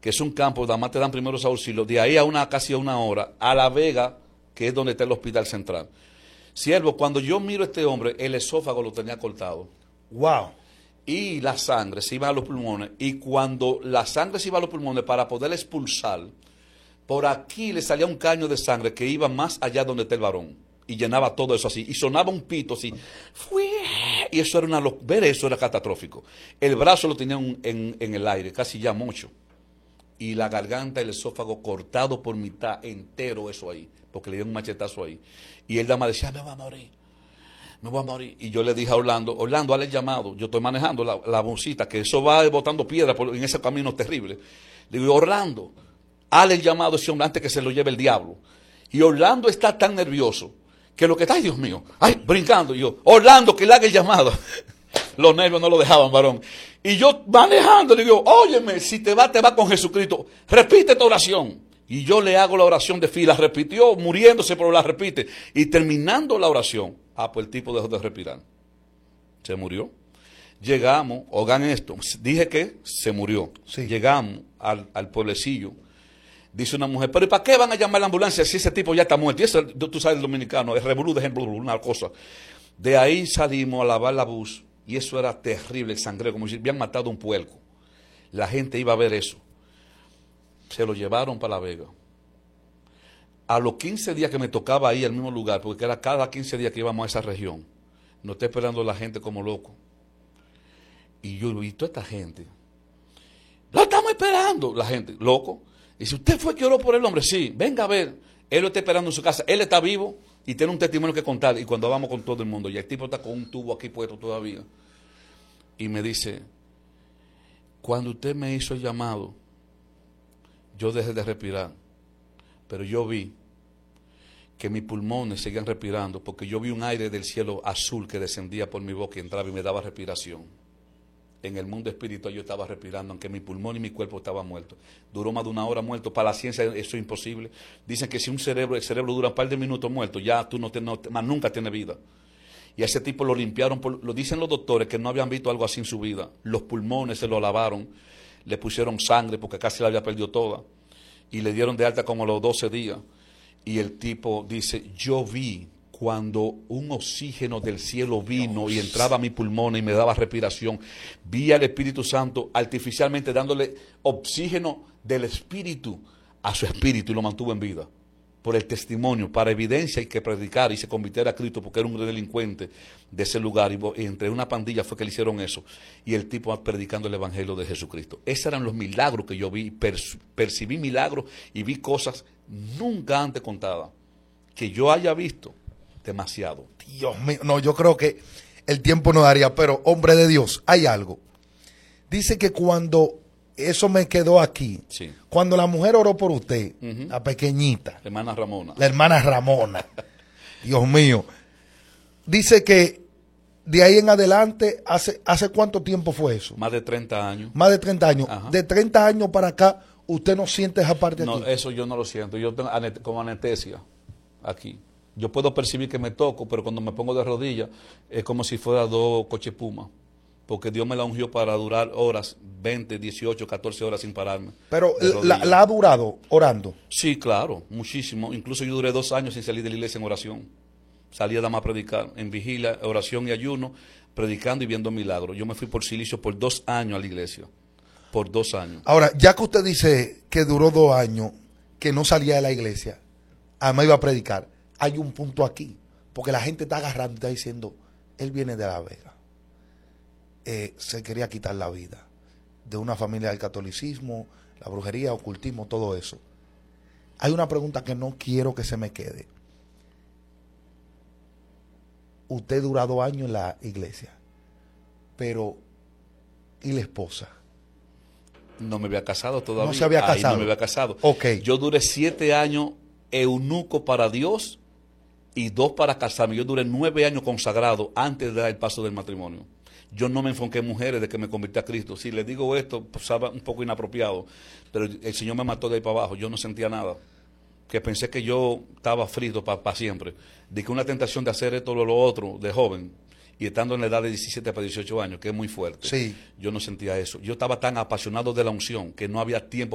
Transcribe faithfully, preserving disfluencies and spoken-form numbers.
que es un campo, nada más te dan primeros auxilios, de ahí a una casi a una hora, a La Vega, que es donde está el hospital central. Siervo, cuando yo miro a este hombre, el esófago lo tenía cortado. Wow. Y la sangre se iba a los pulmones. Y cuando la sangre se iba a los pulmones para poder expulsar, por aquí le salía un caño de sangre que iba más allá donde está el varón. Y llenaba todo eso así. Y sonaba un pito así. ¡Fui! Y eso era una locura. Ver eso era catastrófico. El brazo lo tenía en, en, en el aire, casi ya mucho. Y la garganta y el esófago cortado por mitad, entero eso ahí. Porque le dio un machetazo ahí. Y él dama decía, me voy a morir. Me voy a morir. Y yo le dije a Orlando, Orlando, hazle el llamado. Yo estoy manejando la, la bolsita, que eso va botando piedra por, en ese camino terrible. Le digo, Orlando, hazle el llamado a ese hombre antes que se lo lleve el diablo. Y Orlando está tan nervioso que lo que está, ay Dios mío, ay, brincando. Y yo, Orlando, que le haga el llamado. Los nervios no lo dejaban, varón. Y yo manejando, le digo, óyeme, si te va, te va con Jesucristo. Repite esta oración. Y yo le hago la oración de fila. Repitió, muriéndose, pero la repite. Y terminando la oración, ah, pues el tipo dejó de respirar. Se murió. Llegamos, oigan esto, dije que se murió. Sí. Llegamos al, al pueblecillo. Dice una mujer, pero ¿y para qué van a llamar a la ambulancia si ese tipo ya está muerto? Y eso, tú sabes, el dominicano, es revolú de ejemplo, una cosa. De ahí salimos a lavar la bus y eso era terrible, el sangreo, como si habían matado un puerco. La gente iba a ver eso. Se lo llevaron para La Vega. A los quince días que me tocaba ahí al mismo lugar, porque era cada quince días que íbamos a esa región, nos está esperando la gente como loco. Y yo vi toda esta gente. ¡Lo estamos esperando! La gente, loco. Dice, ¿usted fue que oró por el hombre? Sí, venga a ver. Él lo está esperando en su casa. Él está vivo y tiene un testimonio que contar. Y cuando vamos con todo el mundo, y el tipo está con un tubo aquí puesto todavía. Y me dice, cuando usted me hizo el llamado, yo dejé de respirar. Pero yo vi que mis pulmones seguían respirando porque yo vi un aire del cielo azul que descendía por mi boca y entraba y me daba respiración. En el mundo espiritual yo estaba respirando, aunque mi pulmón y mi cuerpo estaban muertos. Duró más de una hora muerto. Para la ciencia eso es imposible. Dicen que si un cerebro, el cerebro dura un par de minutos muerto, ya tú no, te, no más nunca tienes vida. Y a ese tipo lo limpiaron, por, lo dicen los doctores que no habían visto algo así en su vida. Los pulmones se lo lavaron, le pusieron sangre porque casi la había perdido toda. Y le dieron de alta como a los doce días. Y el tipo dice, yo vi cuando un oxígeno del cielo vino y entraba a mi pulmón y me daba respiración, vi al Espíritu Santo artificialmente dándole oxígeno del Espíritu a su espíritu y lo mantuvo en vida. Por el testimonio, para evidencia hay que predicar y se convirtiera a Cristo porque era un delincuente de ese lugar y, y entre una pandilla fue que le hicieron eso y el tipo predicando el Evangelio de Jesucristo. Esos eran los milagros que yo vi, per, percibí milagros y vi cosas nunca antes contadas que yo haya visto. Demasiado. Dios mío, no, yo creo que el tiempo no daría, pero hombre de Dios, hay algo. Dice que cuando, eso me quedó aquí, sí. Cuando la mujer oró por usted, uh-huh. La pequeñita, la hermana Ramona, la hermana Ramona, Dios mío, dice que de ahí en adelante, ¿hace, hace cuánto tiempo fue eso? Más de treinta años. Más de treinta años. Ajá. De treinta años para acá, ¿usted no siente esa parte no, aquí? No, eso yo no lo siento, yo tengo anet- como anestesia aquí. Yo puedo percibir que me toco, pero cuando me pongo de rodillas es como si fuera dos coches Puma. Porque Dios me la ungió para durar horas, veinte, dieciocho, catorce horas sin pararme. Pero la, la ha durado orando. Sí, claro, muchísimo. Incluso yo duré dos años sin salir de la iglesia en oración. Salía nada más a predicar, en vigilia, oración y ayuno, predicando y viendo milagros. Yo me fui por silicio por dos años a la iglesia. Por dos años. Ahora, ya que usted dice que duró dos años, que no salía de la iglesia, además iba a predicar. Hay un punto aquí, porque la gente está agarrando y está diciendo, él viene de La Vega, eh, se quería quitar la vida, de una familia del catolicismo, la brujería, ocultismo, todo eso. Hay una pregunta que no quiero que se me quede. Usted dura dos años en la iglesia, pero ¿y la esposa? No me había casado todavía. No se había casado. Ahí no me había casado. Okay. Yo duré siete años eunuco para Dios y dos para casarme. Yo duré nueve años consagrado antes de dar el paso del matrimonio. Yo no me enfoqué en mujeres de que me convertí a Cristo. Si les digo esto, pues estaba un poco inapropiado, pero el Señor me mató de ahí para abajo. Yo no sentía nada. Que pensé que yo estaba frito para pa siempre. De que una tentación de hacer esto o lo otro de joven, y estando en la edad de diecisiete para dieciocho años, que es muy fuerte. Sí. Yo no sentía eso. Yo estaba tan apasionado de la unción que no había tiempo